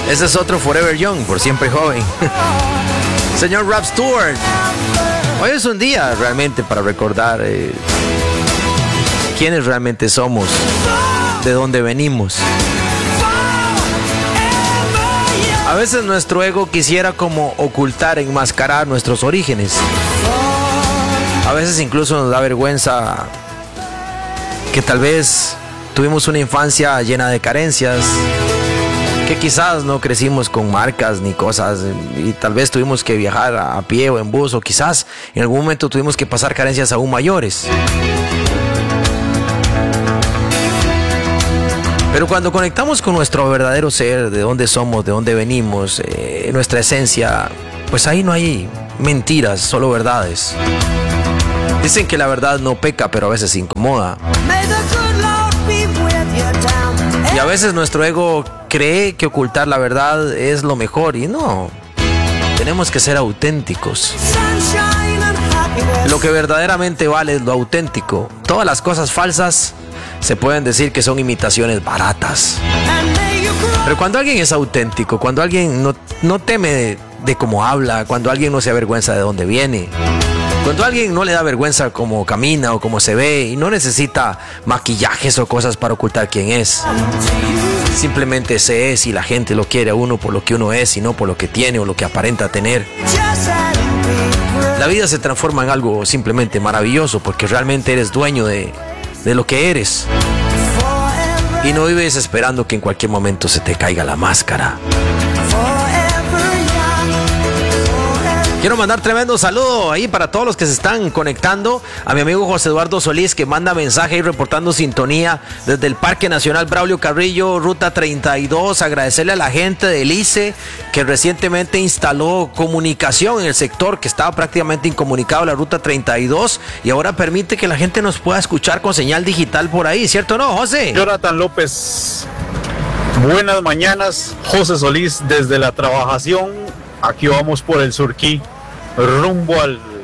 Ese es otro Forever Young, por siempre joven. Señor Rap Stewart, hoy es un día realmente para recordar quiénes realmente somos, de dónde venimos. A veces nuestro ego quisiera como ocultar, enmascarar nuestros orígenes. A veces incluso nos da vergüenza que tal vez tuvimos una infancia llena de carencias, que quizás no crecimos con marcas ni cosas y tal vez tuvimos que viajar a pie o en bus, o quizás en algún momento tuvimos que pasar carencias aún mayores. Pero cuando conectamos con nuestro verdadero ser, de dónde somos, de dónde venimos, nuestra esencia, pues ahí no hay mentiras, solo verdades. Dicen que la verdad no peca, pero a veces incomoda. Y a veces nuestro ego cree que ocultar la verdad es lo mejor, y no. Tenemos que ser auténticos. Lo que verdaderamente vale es lo auténtico. Todas las cosas falsas se pueden decir que son imitaciones baratas. Pero cuando alguien es auténtico, cuando alguien no teme de cómo habla, cuando alguien no se avergüenza de dónde viene, cuando alguien no le da vergüenza cómo camina o cómo se ve y no necesita maquillajes o cosas para ocultar quién es, simplemente se es y la gente lo quiere a uno por lo que uno es y no por lo que tiene o lo que aparenta tener. La vida se transforma en algo simplemente maravilloso porque realmente eres dueño de lo que eres y no vives esperando que en cualquier momento se te caiga la máscara. Quiero mandar tremendo saludo ahí para todos los que se están conectando. A mi amigo José Eduardo Solís, que manda mensaje y reportando sintonía desde el Parque Nacional Braulio Carrillo, Ruta 32. Agradecerle a la gente del ICE que recientemente instaló comunicación en el sector que estaba prácticamente incomunicado, la Ruta 32, y ahora permite que la gente nos pueda escuchar con señal digital por ahí, ¿cierto o no, José? Jonathan López, buenas mañanas. José Solís desde la trabajación. Aquí vamos por el Surquí, rumbo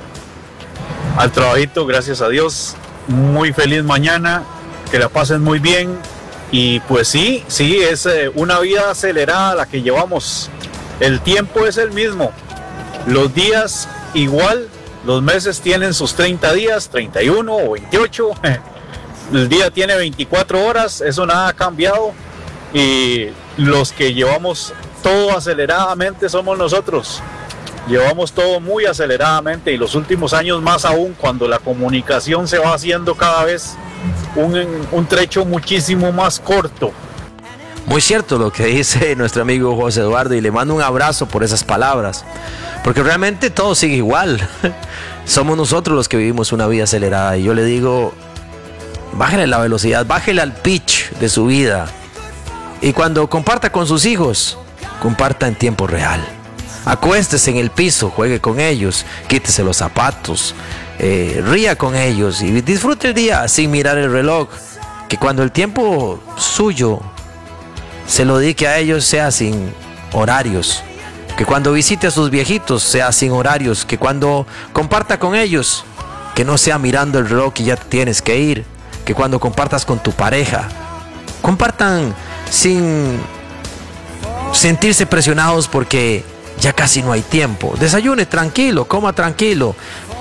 al trabajito, gracias a Dios. Muy feliz mañana, que la pasen muy bien. Y pues sí, es una vida acelerada la que llevamos. El tiempo es el mismo, los días igual, los meses tienen sus 30 días, 31 o 28. El día tiene 24 horas, eso nada ha cambiado. Y los que llevamos todo aceleradamente somos nosotros. Llevamos todo muy aceleradamente, y los últimos años más aún, cuando la comunicación se va haciendo cada vez un trecho muchísimo más corto. Muy cierto lo que dice nuestro amigo José Eduardo, y le mando un abrazo por esas palabras, porque realmente todo sigue igual. Somos nosotros los que vivimos una vida acelerada, y yo le digo, bájale la velocidad, bájale al pitch de su vida, y cuando comparta con sus hijos, comparta en tiempo real. Acuéstese en el piso, juegue con ellos, quítese los zapatos, ría con ellos y disfrute el día sin mirar el reloj. Que cuando el tiempo suyo se lo dedique a ellos sea sin horarios. Que cuando visite a sus viejitos sea sin horarios. Que cuando comparta con ellos, que no sea mirando el reloj y ya tienes que ir. Que cuando compartas con tu pareja, compartan sin sentirse presionados porque ya casi no hay tiempo. Desayune tranquilo, coma tranquilo.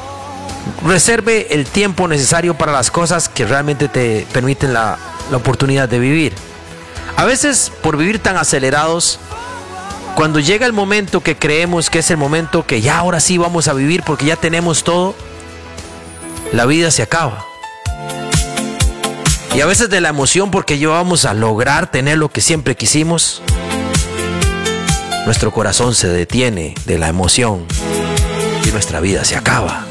Reserve el tiempo necesario para las cosas que realmente te permiten la oportunidad de vivir. A veces, por vivir tan acelerados, cuando llega el momento que creemos que es el momento que ya ahora sí vamos a vivir porque ya tenemos todo, la vida se acaba. Y a veces de la emoción porque ya vamos a lograr tener lo que siempre quisimos, nuestro corazón se detiene de la emoción y nuestra vida se acaba.